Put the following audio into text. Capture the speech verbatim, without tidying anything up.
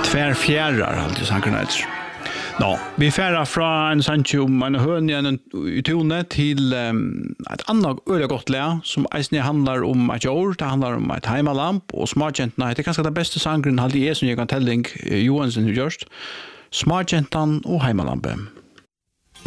Tvär fjärrar alltid sankarna heter. Nå, vi färrar från en sancho om en hön igen i tonet till um, ett annat öliga gott lä som eisne handlar om ett år, det handlar om ett heimalamp och smartgentarna. Det är kanske den bästa sankren alltid är som jag kan tälling Johansson har gjort. Smartgentan och heimalampen.